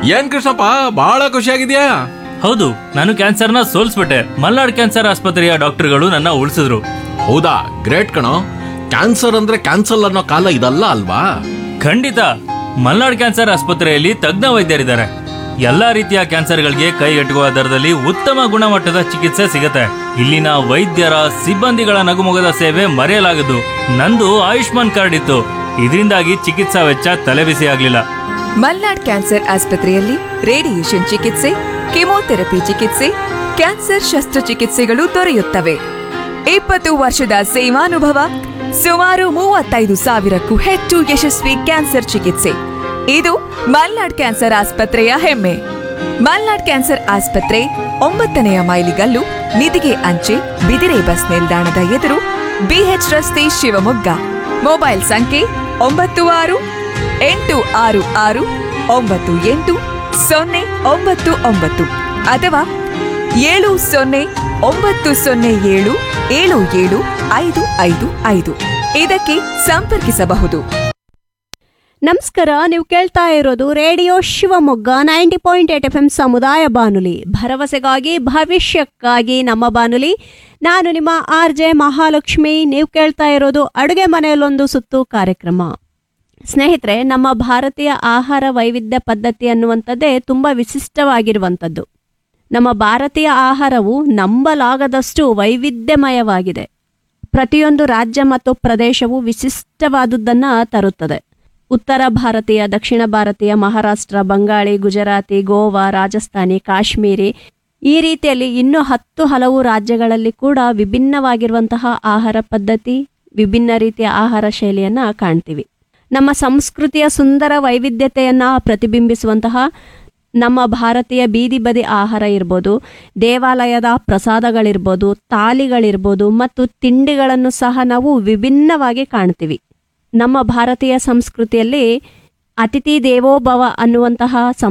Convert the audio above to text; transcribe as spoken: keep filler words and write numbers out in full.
ಏನ್ ಕೃಷ್ಣಪ್ಪ ಬಹಳ ಖುಷಿಯಾಗಿದ್ಯಾ? ಹೌದು, ನಾನು ಕ್ಯಾನ್ಸರ್ನ ಸೋಲ್ಸ್ಬಿಟ್ಟೆ. ಮಲ್ನಾಡ್ ಕ್ಯಾನ್ಸರ್ ಆಸ್ಪತ್ರೆಯ ಡಾಕ್ಟರ್ಗಳು ನನ್ನ ಉಳಿಸಿದ್ರು. ಹೌದಾ, ಗ್ರೇಟ್ ಕಣೋ. ಕ್ಯಾನ್ಸರ್ ಅಂದ್ರೆ ಕ್ಯಾನ್ಸಲ್ ಅನ್ನೋ ಕಾಲ ಇದಲ್ಲ ಅಲ್ವಾ? ಖಂಡಿತ. ಮಲ್ನಾಡ್ ಕ್ಯಾನ್ಸರ್ ಆಸ್ಪತ್ರೆಯಲ್ಲಿ ತಜ್ಞ ವೈದ್ಯರಿದ್ದಾರೆ. ಎಲ್ಲಾ ರೀತಿಯ ಕ್ಯಾನ್ಸರ್ಗಳಿಗೆ ಕೈಗೆಟುಕುವ ದರದಲ್ಲಿ ಉತ್ತಮ ಗುಣಮಟ್ಟದ ಚಿಕಿತ್ಸೆ ಸಿಗುತ್ತೆ. ಇಲ್ಲಿನ ವೈದ್ಯರ ಸಿಬ್ಬಂದಿಗಳ ನಗುಮೊಗದ ಸೇವೆ ಮರೆಯಲಾಗದು. ನಂದು ಆಯುಷ್ಮಾನ್ ಕಾರ್ಡ್ ಇತ್ತು, ಇದರಿಂದಾಗಿ ಚಿಕಿತ್ಸಾ ವೆಚ್ಚ ತಲೆಬಿಸಿ ಆಗ್ಲಿಲ್ಲ. ಮಲ್ನಾಡ್ ಕ್ಯಾನ್ಸರ್ ಆಸ್ಪತ್ರೆಯಲ್ಲಿ ರೇಡಿಯೇಷನ್ ಚಿಕಿತ್ಸೆ, ಕೆಮೊಥೆರಪಿ ಚಿಕಿತ್ಸೆ, ಕ್ಯಾನ್ಸರ್ ಶಸ್ತ್ರಚಿಕಿತ್ಸೆಗಳು ದೊರೆಯುತ್ತವೆ. ಇಪ್ಪತ್ತು ವರ್ಷದ ಸೇವಾನುಭವ, ಸುಮಾರು ಮೂವತ್ತೈದು ಸಾವಿರಕ್ಕೂ ಹೆಚ್ಚು ಯಶಸ್ವಿ ಕ್ಯಾನ್ಸರ್ ಚಿಕಿತ್ಸೆ. ಇದು ಮಲ್ನಾಡ್ ಕ್ಯಾನ್ಸರ್ ಆಸ್ಪತ್ರೆಯ ಹೆಮ್ಮೆ. ಮಲ್ನಾಡ್ ಕ್ಯಾನ್ಸರ್ ಆಸ್ಪತ್ರೆ ಒಂಬತ್ತನೆಯ ಮೈಲಿಗಲ್ಲು, ನಿಧಿಗೆ ಅಂಚೆ, ಬಿದಿರೆ ಬಸ್ ನಿಲ್ದಾಣದ ಎದುರು, ಬಿಎಚ್ ರಸ್ತೆ, ಶಿವಮೊಗ್ಗ. ಮೊಬೈಲ್ ಸಂಖ್ಯೆ ಒಂಬತ್ತು ಆರು ಎಂಟು ಆರು ಆರು ಒಂಬತ್ತು ಎಂಟು ಸೊನ್ನೆ ಒಂಬತ್ತು ಒಂಬತ್ತು ಅಥವಾ ಏಳು ಸೊನ್ನೆ ಒಂಬತ್ತು ಸೊನ್ನೆ ಏಳು ಏಳು ಏಳು ಐದು ಐದು ಐದು ಇದಕ್ಕೆ ಸಂಪರ್ಕಿಸಬಹುದು. ನಮಸ್ಕಾರ, ನೀವು ಕೇಳ್ತಾ ಇರೋದು radio Shivamogga ninety point eight F M ಸಮುದಾಯ ಬಾನುಲಿ, ಭರವಸೆಗಾಗಿ ಭವಿಷ್ಯಕ್ಕಾಗಿ ನಮ್ಮ ಬಾನುಲಿ. ನಾನು ನಿಮ್ಮ ಆರ್ ಜೆ ಮಹಾಲಕ್ಷ್ಮಿ. ನೀವು ಕೇಳ್ತಾ ಇರೋದು ಅಡುಗೆ ಮನೆಯಲ್ಲೊಂದು ಸುತ್ತು ಕಾರ್ಯಕ್ರಮ. ಸ್ನೇಹಿತರೆ, ನಮ್ಮ ಭಾರತೀಯ ಆಹಾರ ವೈವಿಧ್ಯ ಪದ್ಧತಿ ಅನ್ನುವಂಥದ್ದೇ ತುಂಬ ವಿಶಿಷ್ಟವಾಗಿರುವಂಥದ್ದು. ನಮ್ಮ ಭಾರತೀಯ ಆಹಾರವು ನಂಬಲಾಗದಷ್ಟು ವೈವಿಧ್ಯಮಯವಾಗಿದೆ. ಪ್ರತಿಯೊಂದು ರಾಜ್ಯ ಮತ್ತು ಪ್ರದೇಶವು ವಿಶಿಷ್ಟವಾದುದನ್ನು ತರುತ್ತದೆ. ಉತ್ತರ ಭಾರತೀಯ, ದಕ್ಷಿಣ ಭಾರತೀಯ, ಮಹಾರಾಷ್ಟ್ರ, ಬಂಗಾಳಿ, ಗುಜರಾತಿ, ಗೋವಾ, ರಾಜಸ್ಥಾನಿ, ಕಾಶ್ಮೀರಿ, ಈ ರೀತಿಯಲ್ಲಿ ಇನ್ನೂ ಹತ್ತು ಹಲವು ರಾಜ್ಯಗಳಲ್ಲಿ ಕೂಡ ವಿಭಿನ್ನವಾಗಿರುವಂತಹ ಆಹಾರ ಪದ್ಧತಿ, ವಿಭಿನ್ನ ರೀತಿಯ ಆಹಾರ ಶೈಲಿಯನ್ನು ಕಾಣ್ತೀವಿ. ನಮ್ಮ ಸಂಸ್ಕೃತಿಯ ಸುಂದರ ವೈವಿಧ್ಯತೆಯನ್ನು ಪ್ರತಿಬಿಂಬಿಸುವಂತಹ ನಮ್ಮ ಭಾರತೀಯ ಬೀದಿ ಬದಿ ಆಹಾರ ಇರ್ಬೋದು, ದೇವಾಲಯದ ಪ್ರಸಾದಗಳಿರ್ಬೋದು, ತಾಲಿಗಳಿರ್ಬೋದು ಮತ್ತು ತಿಂಡಿಗಳನ್ನು ಸಹ ನಾವು ವಿಭಿನ್ನವಾಗಿ ಕಾಣ್ತೀವಿ. ನಮ್ಮ ಭಾರತೀಯ ಸಂಸ್ಕೃತಿಯಲ್ಲಿ ಅತಿಥಿ ದೇವೋಭವ ಅನ್ನುವಂತಹ